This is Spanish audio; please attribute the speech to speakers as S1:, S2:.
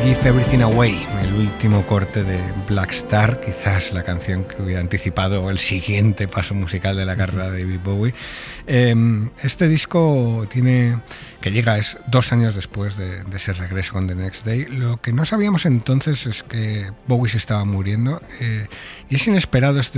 S1: Give Everything Away, el último corte de Black Star, quizás la canción que hubiera anticipado el siguiente paso musical de la carrera de David Bowie. Este disco que llega 2 años después de ese regreso con The Next Day. Lo que no sabíamos entonces es que Bowie se estaba muriendo, y es inesperado este